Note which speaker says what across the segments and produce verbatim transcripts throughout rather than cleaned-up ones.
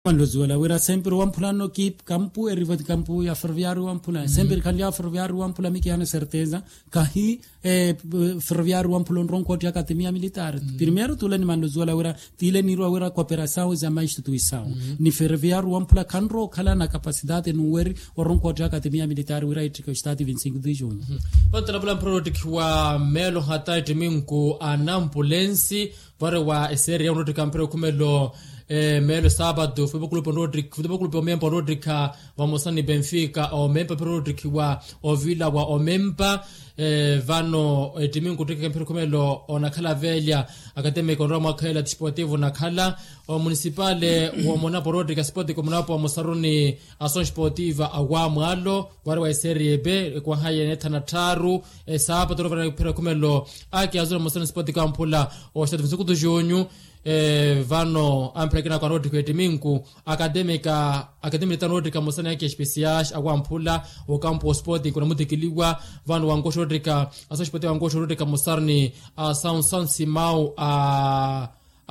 Speaker 1: Quando zuela wera sempre wampula no kip campo e riva di campo ya ferroviario wampula sempre kan ya ferroviario wampula mi chiana certeza kahi e ferroviario wampula ronco di accademia militare primeiro tu leni mando zuela wera tile ni wera cooperação za mais instituição ni ferroviario wampula kanro kala na capacidade no weri o ronco di accademia militare wera itika stati vinte e cinco de junho
Speaker 2: pantala bula product wa melo hata timinko anambulensi pare wa eseri ya unote kampero kumelo Eh, melo sábado foi bokulu po Rodrick foi bokulu po mempa Rodrick wa Mosani Benfica o mempa po Rodrick wa o Villa wa o mempa eh, vano eh, timingu kutoka kampero kumelo ona kala velha academico Roma kala desportivo na kala o municipale wa Monapo Rodrick sport ko Monapo Mosaruni ação sportiva agwa mwalo wale wa serie B kwa haya neta na taru eh, sábado rovera pera kumelo aki azura Mosani sport kampula o stade vinte e cinco de junho eh, vano amprekina kwa Rodrick etimingu academica academica Rodrick Mosani yake special agwa mpula o campo sport kuna mutikiliwa vano wango Rodrick ação sportiva wango Rodrick Mosarni a São São Simão a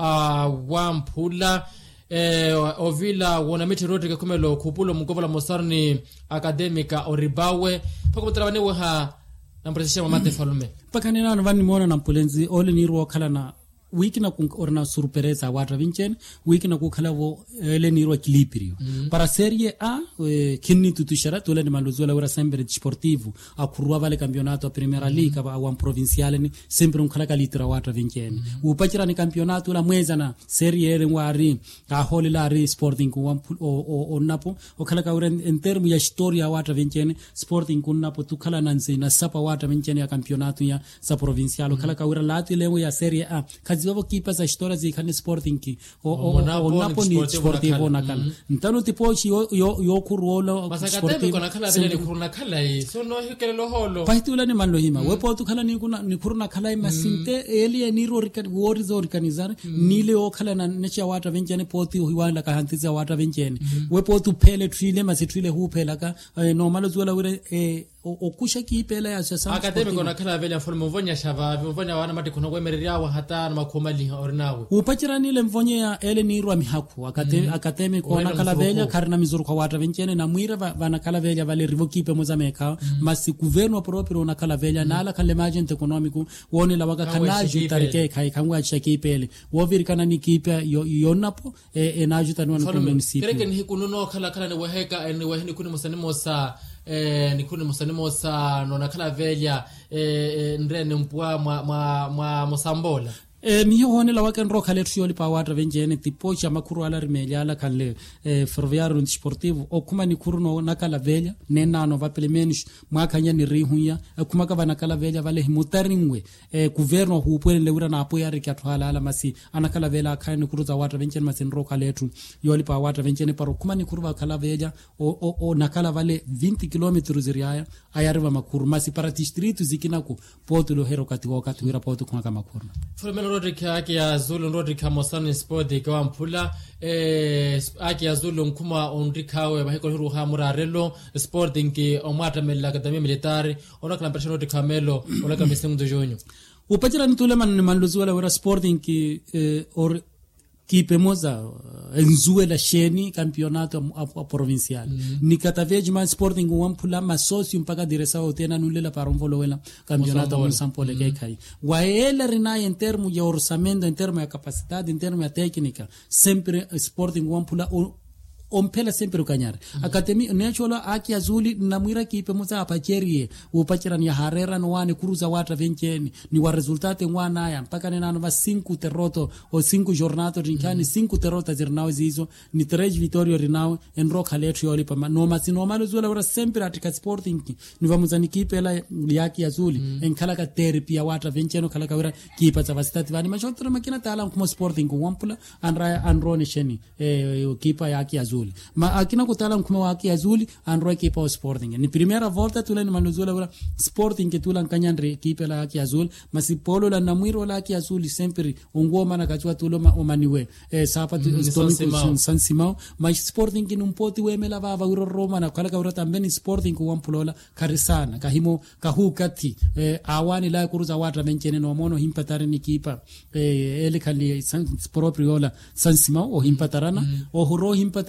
Speaker 2: a wampula eh o Villa wona miti Rodrick kumelo kupulo mkovola Mosarni academica oribawe pako trabane wa na presisha mamate falume
Speaker 1: pakanena no vani mona na mpulenzi ole ni ro kala na wiki na orna surpresa wata vincen wiki na kukala vo ele niro equilibrio mm. para serie A eh, kinni tutushara tole ni mandozola ora sempre sportivo a kurwa vale campionato a primera mm. liga a wan provinciale ni sempre un kala kalitra wata vincen mm. upachira ni campionato la mweza na serie ele ngwari a holi la ri sporting ku o, o, o napo o kala ka ora en termo ya historia wata vincen sporting ku napo tu kala nanse na sapa wata vincen ya campionato ya sa provinciale mm. kala ka ora lati lengo ya serie A zivo kipa za história zikani sporting ki o o o napo ni sportivo nakala ntano tipo yo yo yo kuruolo
Speaker 2: sportivo kona kala bele ni kuruna kala yi so no hikele lo holo
Speaker 1: paitula ni manlo hima wepo tu kala ni kuna ni kuruna kala masinte eli ni ro rikan wori zo organizar ni le o kala na necha wata vencene poti hiwala ka hantiza wata vencene wepo tu pele trile masitrile hu pela ka normal zuela wure o kusha ki pela ya sasa
Speaker 2: academico na kala bele formo vonya shava vonya wana mati kuna kwemereria wa hata na makomali orinawe
Speaker 1: upachira nile mvonye ya ele ni ro mihaku academico academico na kala bele karna mizuru kwa wata vencene na mwira vana kala bele vale rivokipe mozameka masi governo proprio na kala bele na ala kale magent economico woni la waka kanaju tarike kai kangwa chaki pele woviri kana ni kipe yonapo e naju tanwa kwa municipio
Speaker 2: kereke ni kununo kala kala ni waheka ni wahini kuni musanimo sa eh nikuni musanimo sa no na kala velha eh ndrene mpwa mwa mwa Mosambola
Speaker 1: e mi hone la wakan roka le trioli pa wata venjene tipo cha makuru ala rimeliala kan le e ferroviario sportivo o kuma ni kurno na kala velha nena no va pelemenos mwakanya ni rihunya e kuma ka bana kala velha vale himutaringwe e governo hu pwele le ura na apo ya rikatwala ala masi ana kala velha kan kuruza wata venjene masin roka letu yoli pa wata venjene paro kuma ni kurva kala velha o o, o na kala vale vinte quilômetros riaya ayariva makuru masi para distrito zikinako poto lo hero kati wakati wira poto kuma kama makuru
Speaker 2: Rodrick aki ya Zulu Rodrick Mosani Sport kwa mpula eh aki ya Zulu nkuma ondikawe bahiko hiru hamurarelo Sporting ki omata mela academia militare ona kana pressure Rodrick Camelo ona kama msimu de junho
Speaker 1: upachira nitule man manlozo wala wala Sporting ki eh, or kipe moza nzuela sheni campionato a provincial mm. ni kataveji man Sporting wampula masocio mpaka diresa otena nulela para mvolo wela campionato a Mosampole mm. kai waela rina en termo ya orçamento en termo ya capacidade en termo ya técnica sempre Sporting wampula o ompela sempre ukanyara mm. akademi nechola aki azuli na mwira kipe muza apacherie upachirani ya harera no wane kuruza wata venceni ni wa resultate ngwana ya mpaka nena no va cinco terroto o cinco jornato rinkani mm. cinco terrota zirnao zizo ni tres vittorio rinao en roka letu yoli pa no masi normal zula ora sempre atika Sporting ni vamuza ni kipe la yaki azuli mm. en kala ka therapy ya wata venceno kala ka ora kipa za vasitati vani machotra makina tala kuma Sporting wampula anra anrone sheni e kipa yaki azuli Azul ma akina kutala mkuma wa Haki Azul andro ekipa Sporting ni primera volta tula ni manuzula wala Sporting tula nkanyandre ekipa la Haki Azul masipolo la namwiro la Haki Azul sempre ungoma na kachwa tulo ma omaniwe eh sapa
Speaker 2: Mm,
Speaker 1: Stomico
Speaker 2: San Simao.
Speaker 1: San Simao ma Sporting kinumpoti wemela baba uro Roma na kala kaura tambeni Sporting kuwampulola karisana kahimo kahukati eh, awani la kuruza watra menchene no mono himpatare ni kipa eh, ele kali san proprio la San Simao o himpatarana mm. o huro himpatare